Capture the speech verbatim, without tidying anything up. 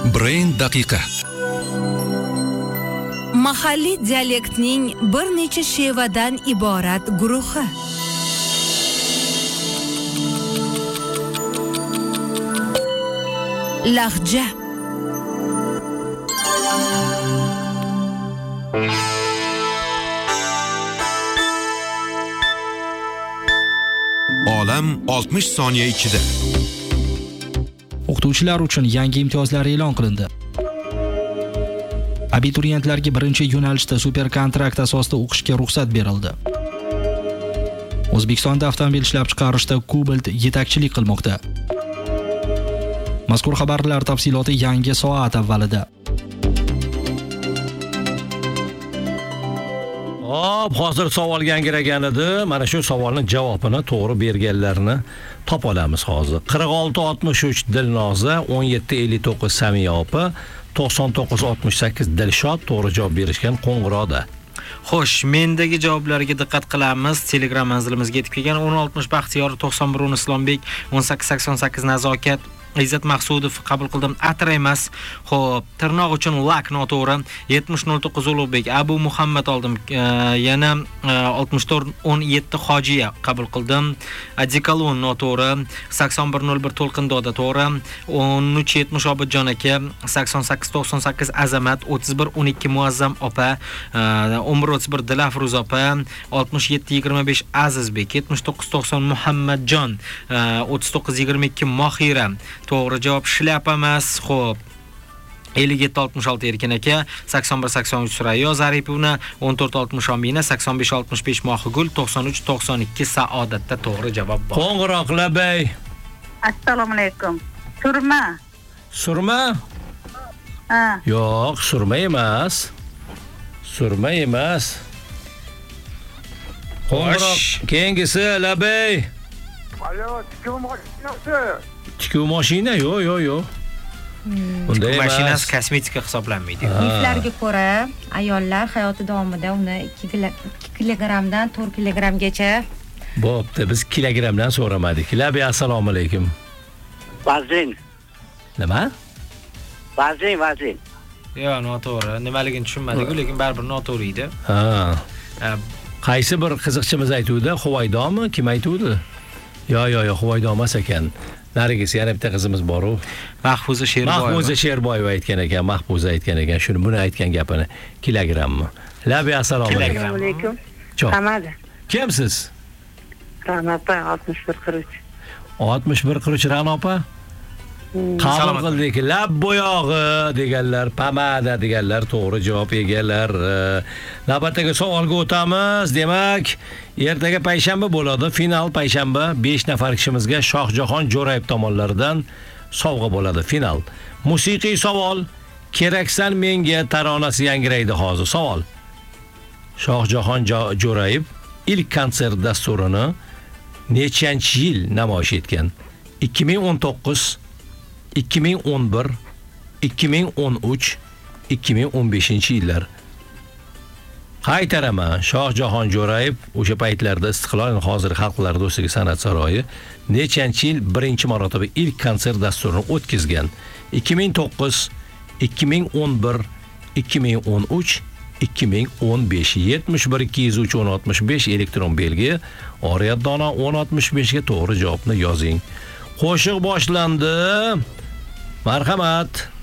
Brain daqiqa. Mahalliy dialektning bir necha shevadan iborat guruhi. Lahja. Olam oltmish soniya ichida. O'qituvchilar uchun yangi imtiyozlar e'lon qilindi. Abituriyentlarga birinchi yo'nalishda super kontrakt asosida o'qishga ruxsat berildi. O'zbekistonda avtomobil ishlab chiqarishda Cobalt yetakchilik qilmoqda. Mazkur xabarlar tafsiloti yangi soat avvalida. Hop, hozir savol yangragan edi. Mana shu savolning javobini to'g'ri berganlarni topa olamiz hozir. qirq olti oltmish uch Dilnoza, o'n yetti ellik to'qqiz Samiya opa, to'qson to'qqiz oltmish sakkiz Dilshod to'g'ri javob berishgan qo'ng'iroqda. Xo'sh, mendagi javoblarga diqqat qilamiz. Telegram manzilimizga yetib kelgan o'n oltmish Baxtiyor, to'qson bir Islombek, o'n sakkiz sakson sakkiz Nazokat, Izzat Maqsudov qabul qildim. Atir emas. Xo'p, tirnoq uchun lak noto'g'ri. yetmish nol to'qqiz Ulug'bek, Abu Muhammad oldim. E, yana e, oltmish to'rt o'n yetti Hojiya qabul qildim. Adikalon noto'g'ri. sakson bir nol bir To'lqindoda to'g'ri. o'n uch yetmish Obidjon aka, sakson sakkiz to'qson sakkiz Azamat, o'ttiz bir o'n ikki Muazzam opa, e, o'n bir o'ttiz bir Dilafruz opa, oltmish yetti yigirma besh Azizbek, yetmish to'qqiz to'qson Muhammadjon, e, o'ttiz to'qqiz yigirma ikki Mohira. To'g'ri javob shlyapa emas. Xo'p. ellik yetti oltmish olti Erkin aka, sakson bir sakson uch Surayyo Zaripovna, o'n to'rt oltmish Omina, sakson besh oltmish besh Mohigul, to'qson uch to'qson ikki Saodatda to'g'ri javob bor. Qo'ng'iroqlar bey. Assalomu alaykum. Surma. Surma? Ha. Yo'q, surma emas. Surma emas. Qo'ng'iroq keyingisi labey. Alo, tikuv mashinasi. Tikuv mashina? Yo'q, yo'q, yo'q. Tikuv mashinasi kosmetika hisoblanmaydi. Miflarga ko'ra, ayollar hayoti davomida uni ikki kilogrammdan to'rt kilogrammgacha. Bo'pti, biz kilogrammdan so'ramadik. Labi, assalomu alaykum. Vazin. Nima? Vazin, vazin. Yo'q, noto'g'ri. Nimaligini tushunmadik, lekin baribir noto'g'ri edi. Ha. Qaysi bir qiziqchimiz aytuvdi? Huvaydomi? Kim aytuvdi? Yo, yo, yo, Huvaydo emas ekan. Narigisi yana bitta qizimiz bor-u. Mahfuza Sherboyeva. Mahfuza Sherboyeva aytgan ekan, Mahfuza aytgan ekan. Shuni buni aytgan gapini kilogrammi. Labi, assalomu alaykum. Assalomu alaykum. Qamadi. Kimsiz? Ranopa oltmish bir qirq uch. oltmish bir qirq uch Ranopa? Qabul qildik. Lab bo'yog'i deganlar, pomada deganlar to'g'ri javob egalar. Navbatdagi savolga o'tamiz. Demak, ertaga payshanba bo'ladi. Final payshanba. besh nafar kishimizga Shohjahon Jo'rayev tomonlaridan sovg'a bo'ladi. Final. Musiqiy savol. Keraksan menga taronasi yangraydi hozir. Savol. Shohjahon Jo'rayev ilk konsert dasturini nechanchi yil namoyish etgan? ikki ming o'n to'qqiz, ikki ming o'n bir, ikki ming o'n uch, ikki ming o'n beshinchi yillar. Qaytaraman, Shohjahon Jo'rayev o'sha paytlarda Istiqlol hozir Xalqlar do'stligi san'at saroyi nechanchi yil birinchi marotaba ilk konsert dasturini o'tkazgan? ikki ming to'qqiz, ikki ming o'n bir, ikki ming o'n uch, ikki ming o'n besh. yetmish bir ikki yuz uch o'n oltmish besh elektron belgi. Oriyat dona o'n oltmish besh ga to'g'ri javobni yozing. Qo'shiq boshlandi. Marhamat.